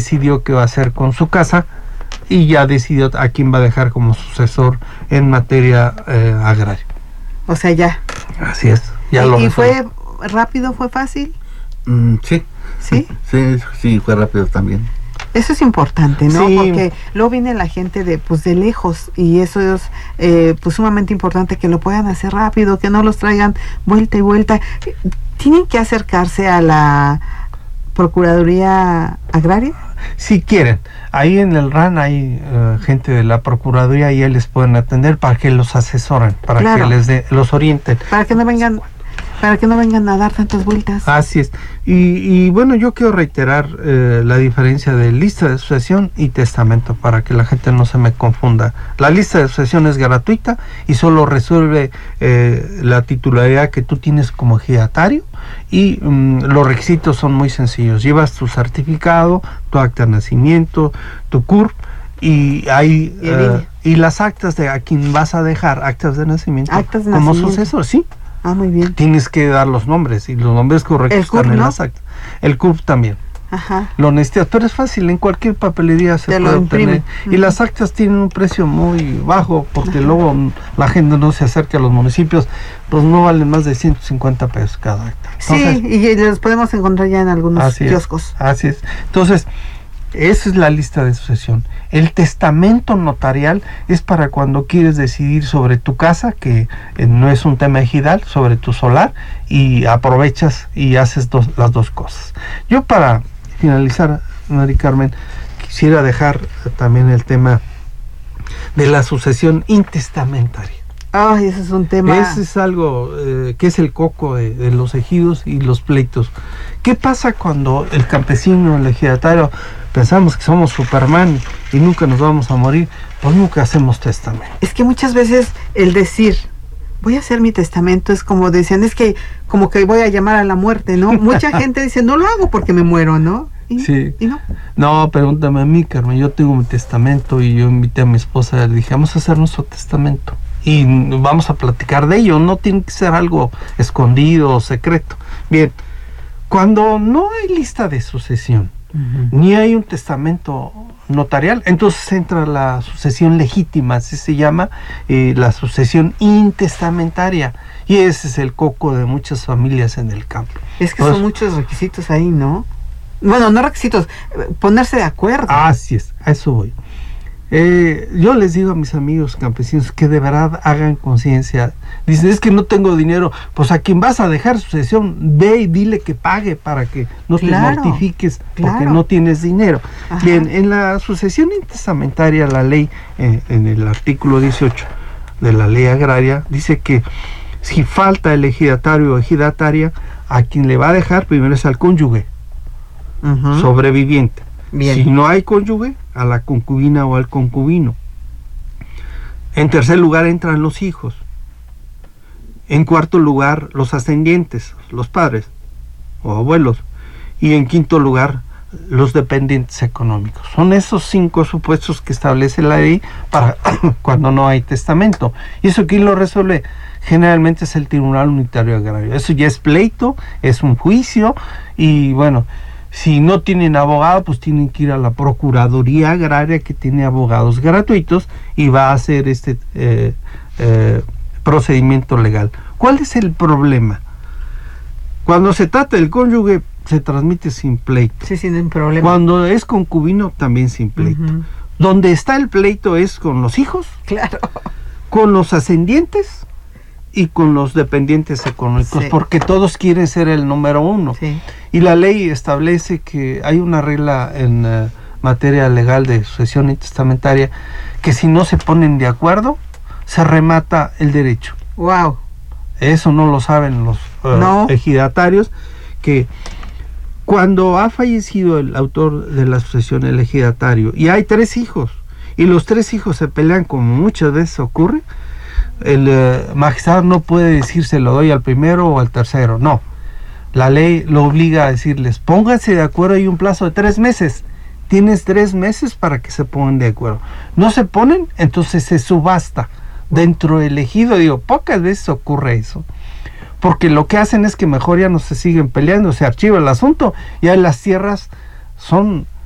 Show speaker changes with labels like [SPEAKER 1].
[SPEAKER 1] decidió qué va a hacer con su casa y ya decidió a quién va a dejar como sucesor en materia agraria.
[SPEAKER 2] O sea, ya.
[SPEAKER 1] Así es. Ya
[SPEAKER 2] ¿Y fue rápido, fue fácil?
[SPEAKER 3] Sí.
[SPEAKER 2] ¿Sí?
[SPEAKER 3] Sí, fue rápido también.
[SPEAKER 2] Eso es importante, ¿no?
[SPEAKER 1] Sí.
[SPEAKER 2] Porque luego viene la gente de lejos, y eso es pues sumamente importante, que lo puedan hacer rápido, que no los traigan vuelta y vuelta. ¿Tienen que acercarse a la Procuraduría Agraria?
[SPEAKER 1] Si quieren. Ahí en el RAN hay gente de la Procuraduría y les pueden atender para que los asesoren, para
[SPEAKER 2] Claro.
[SPEAKER 1] que los orienten.
[SPEAKER 2] Para que no vengan a dar tantas vueltas.
[SPEAKER 1] Así es. Y bueno, yo quiero reiterar la diferencia de lista de sucesión y testamento para que la gente no se me confunda. La lista de sucesión es gratuita y solo resuelve la titularidad que tú tienes como ejidatario, y los requisitos son muy sencillos. Llevas tu certificado, tu acta de nacimiento, tu CURP, y hay y las actas de a quien vas a dejar, actas de nacimiento, como sucesor, sí.
[SPEAKER 2] Ah, muy bien.
[SPEAKER 1] Tienes que dar los nombres, y los nombres correctos están en las actas. El CURP también.
[SPEAKER 2] Ajá.
[SPEAKER 1] Lo necesitas, pero es fácil, en cualquier papelería se puede obtener. Y las actas tienen un precio muy bajo, porque luego la gente no se acerca a los municipios, pues no valen más de 150 pesos cada acta. Entonces,
[SPEAKER 2] sí, y los podemos encontrar ya en algunos kioscos.
[SPEAKER 1] Así es. Entonces, esa es la lista de sucesión. El testamento notarial es para cuando quieres decidir sobre tu casa, que no es un tema ejidal, sobre tu solar, y aprovechas y haces las dos cosas. Yo, para finalizar, Mari Carmen, quisiera dejar también el tema de la sucesión intestamentaria.
[SPEAKER 2] Ay, ese es un tema.
[SPEAKER 1] Ese es algo que es el coco de los ejidos y los pleitos. ¿Qué pasa cuando el campesino, el ejidatario, pensamos que somos Superman y nunca nos vamos a morir? Pues nunca hacemos testamento.
[SPEAKER 2] Es que muchas veces el decir, voy a hacer mi testamento, es como decían, es que como que voy a llamar a la muerte, ¿no? Mucha gente dice, no lo hago porque me muero, ¿no?
[SPEAKER 1] Sí.
[SPEAKER 2] ¿Y no?
[SPEAKER 1] No, pregúntame a mí, Carmen. Yo tengo mi testamento y yo invité a mi esposa, le dije, vamos a hacer nuestro testamento y vamos a platicar de ello. No tiene que ser algo escondido o secreto. Bien, cuando no hay lista de sucesión, ni hay un testamento notarial, entonces entra la sucesión legítima, así se llama, la sucesión intestamentaria, y ese es el coco de muchas familias en el campo.
[SPEAKER 2] Es que son muchos requisitos ahí, ¿no? Bueno, no requisitos, ponerse de acuerdo.
[SPEAKER 1] Así es, a eso voy. Yo les digo a mis amigos campesinos que de verdad hagan conciencia. Dicen, es que no tengo dinero. Pues a quien vas a dejar sucesión, ve y dile que pague para que no te mortifiques porque no tienes dinero.
[SPEAKER 2] Ajá.
[SPEAKER 1] Bien, en la sucesión intestamentaria, la ley, en el artículo 18 de la ley agraria, dice que si falta el ejidatario o ejidataria, a quien le va a dejar primero es al cónyuge sobreviviente.
[SPEAKER 2] Bien.
[SPEAKER 1] Si no hay cónyuge, a la concubina o al concubino. En tercer lugar entran los hijos. En cuarto lugar, los ascendientes, los padres o abuelos. Y en quinto lugar, los dependientes económicos. Son esos 5 supuestos que establece la ley para cuando no hay testamento. ¿Y eso quién lo resuelve? Generalmente es el Tribunal Unitario Agrario. Eso ya es pleito, es un juicio, y bueno, si no tienen abogado, pues tienen que ir a la Procuraduría Agraria, que tiene abogados gratuitos, y va a hacer este procedimiento legal. ¿Cuál es el problema? Cuando se trata del cónyuge, se transmite sin pleito.
[SPEAKER 2] Sí, sin problema.
[SPEAKER 1] Cuando es concubino, también sin pleito. Donde está el pleito es con los hijos,
[SPEAKER 2] claro,
[SPEAKER 1] con los ascendientes y con los dependientes económicos, porque todos quieren ser el número uno. Y la ley establece que hay una regla en materia legal de sucesión intestamentaria, que si no se ponen de acuerdo, se remata el derecho.
[SPEAKER 2] Wow.
[SPEAKER 1] Eso no lo saben los ejidatarios, que cuando ha fallecido el autor de la sucesión, el ejidatario, y hay 3 hijos, y los 3 hijos se pelean, como muchas veces ocurre, el magistrado no puede decir se lo doy al primero o al tercero, no. La ley lo obliga a decirles, pónganse de acuerdo, hay un plazo de 3 meses. Tienes 3 meses para que se pongan de acuerdo. No se ponen, entonces se subasta dentro del ejido. Digo, pocas veces ocurre eso, porque lo que hacen es que mejor ya no se siguen peleando, se archiva el asunto, y ahí las tierras son